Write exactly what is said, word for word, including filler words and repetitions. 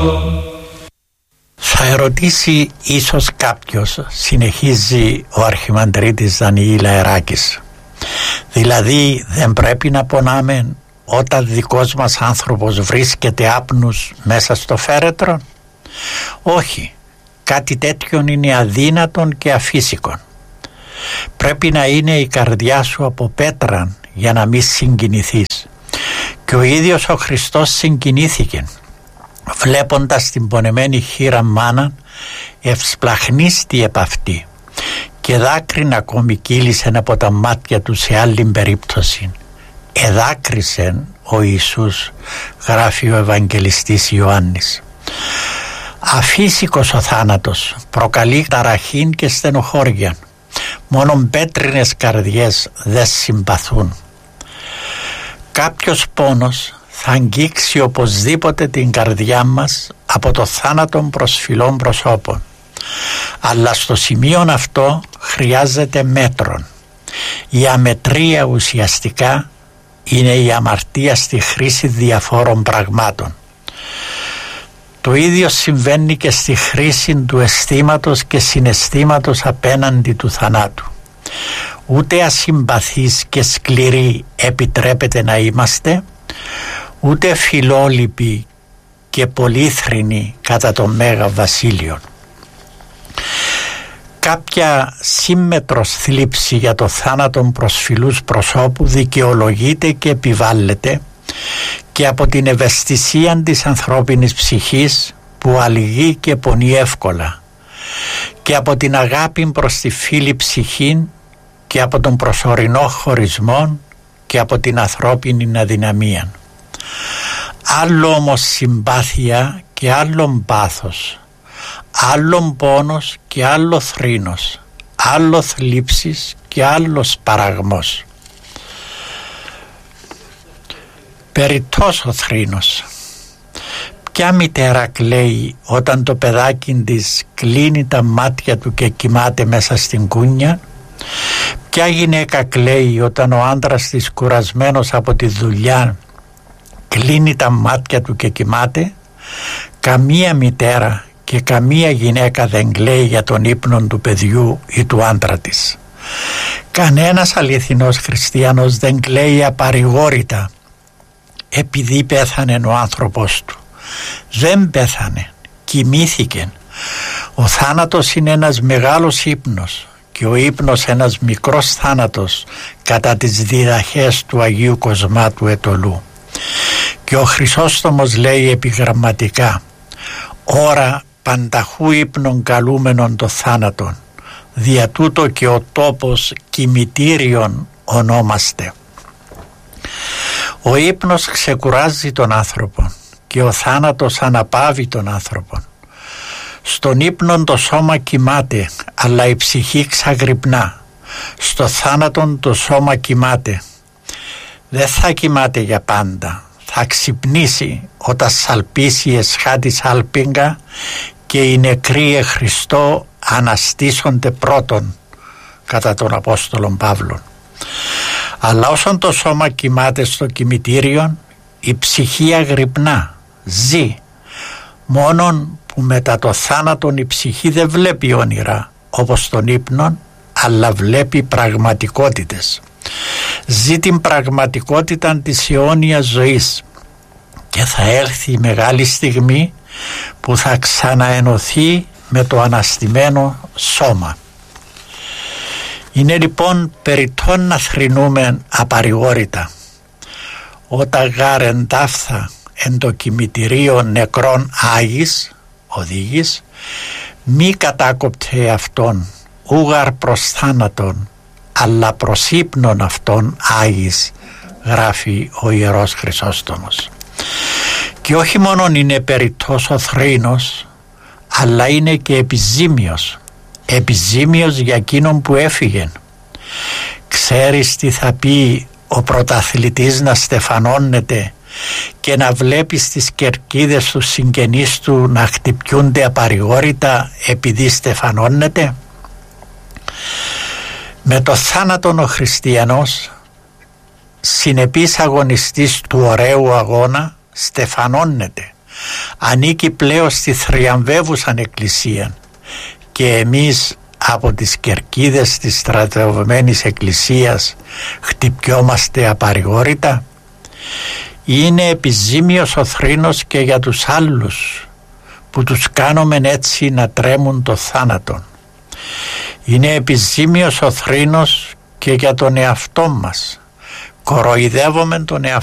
Θα ερωτήσει ίσως κάποιος, συνεχίζει ο αρχιμανδρίτης Δανιήλ Λαεράκης, δηλαδή δεν πρέπει να πονάμε όταν δικός μας άνθρωπος βρίσκεται άπνους μέσα στο φέρετρο? Όχι, κάτι τέτοιον είναι αδύνατον και αφύσικον. Πρέπει να είναι η καρδιά σου από πέτραν για να μη συγκινηθείς. Και ο ίδιος ο Χριστός συγκινήθηκε βλέποντας την πονεμένη χείρα μάνα ευσπλαχνίστη επ' αυτή, και δάκρυν ακόμη κύλησεν από τα μάτια του σε άλλη περίπτωση. Εδάκρυσεν ο Ιησούς, γράφει ο Ευαγγελιστής Ιωάννης. Αφύσικος ο θάνατος, προκαλεί ταραχήν και στενοχώρια. Μόνον πέτρινες καρδιές δεν συμπαθούν. Κάποιος πόνος θα αγγίξει οπωσδήποτε την καρδιά μας από το θάνατον προσφυλών προσώπων, αλλά στο σημείο αυτό χρειάζεται μέτρον. Η αμετρία ουσιαστικά είναι η αμαρτία στη χρήση διαφόρων πραγμάτων. Το ίδιο συμβαίνει και στη χρήση του αισθήματος και συναισθήματος απέναντι του θανάτου. Ούτε ασυμπαθείς και σκληροί επιτρέπεται να είμαστε, ούτε φιλόλυποι και πολύθρηνοι κατά το Μέγα Βασίλειο. Κάποια σύμμετρος θλίψη για το θάνατον προσφυλούς προσώπου δικαιολογείται και επιβάλλεται και από την ευαισθησία της ανθρώπινης ψυχής που αλυγεί και πονεί εύκολα, και από την αγάπη προς τη φίλη ψυχή, και από τον προσωρινό χωρισμό, και από την ανθρώπινη αδυναμία. Άλλο όμως συμπάθεια και άλλον πάθος, άλλον πόνος και άλλο θρήνος, άλλο θλίψης και άλλος παραγμός. Περιττός ο θρήνος. Ποια μητέρα κλαίει όταν το παιδάκι της κλείνει τα μάτια του και κοιμάται μέσα στην κούνια? Ποια γυναίκα κλαίει όταν ο άντρας της, κουρασμένος από τη δουλειά, κλείνει τα μάτια του και κοιμάται? Καμία μητέρα και καμία γυναίκα δεν κλαίει για τον ύπνο του παιδιού ή του άντρα της. Κανένας αληθινός χριστιανός δεν κλαίει απαρηγόρητα επειδή πέθανε ο άνθρωπος του. Δεν πέθανε, κοιμήθηκε. Ο θάνατος είναι ένας μεγάλος ύπνος και ο ύπνος ένας μικρός θάνατος κατά τις διδαχές του Αγίου Κοσμά του Ετωλού. Και ο Χρυσόστομος λέει επιγραμματικά: «Ώρα πανταχού ύπνον καλούμενον το θάνατον, δια τούτο και ο τόπος κημητήριον ονόμαστε». Ο ύπνος ξεκουράζει τον άνθρωπο και ο θάνατος αναπαύει τον άνθρωπο. Στον ύπνον το σώμα κοιμάται, αλλά η ψυχή ξαγρυπνά. Στο θάνατον το σώμα κοιμάται. Δεν θα κοιμάται για πάντα. Θα ξυπνήσει όταν σαλπίσει η εσχά της άλπιγγα και οι νεκροί εν Χριστώ αναστήσονται πρώτον, κατά τον Απόστολον Παύλον. Αλλά όσον το σώμα κοιμάται στο κημητήριον, η ψυχή αγρυπνά, ζει. Μόνον που μετά το θάνατον η ψυχή δεν βλέπει όνειρα όπως τον ύπνον, αλλά βλέπει πραγματικότητες. Ζει την πραγματικότητα της αιώνιας ζωής και θα έλθει η μεγάλη στιγμή που θα ξαναενωθεί με το αναστημένο σώμα. Είναι λοιπόν περιττόν να θρηνούμε απαρηγόρητα. Όταν γάρ εντάφθα εν το κημητηρίο νεκρών Άγης, οδήγης, μη κατάκοπτε αυτόν, ούγαρ προς θάνατον, αλλά προς ύπνον αυτόν Άγης, γράφει ο Ιερός Χρυσόστομος. Και όχι μόνον είναι περιττός ο θρήνος, αλλά είναι και επιζήμιος. Επιζήμιος για εκείνον που έφυγε. Ξέρεις τι θα πει ο πρωταθλητής να στεφανώνεται και να βλέπει στις κερκίδες του συγγενείς του να χτυπιούνται απαρηγόρητα επειδή στεφανώνεται? Με το θάνατον ο χριστιανός, συνεπής αγωνιστής του ωραίου αγώνα, στεφανώνεται, ανήκει πλέον στη θριαμβεύουσαν εκκλησία και εμείς από τις κερκίδες της στρατευμένης εκκλησίας χτυπιόμαστε απαρηγόρητα. Είναι επιζήμιος ο θρήνος και για τους άλλους που τους κάνουμε έτσι να τρέμουν το θάνατο. Είναι επιζήμιος ο θρήνος και για τον εαυτό μας. Κοροϊδεύουμε τον εαυτό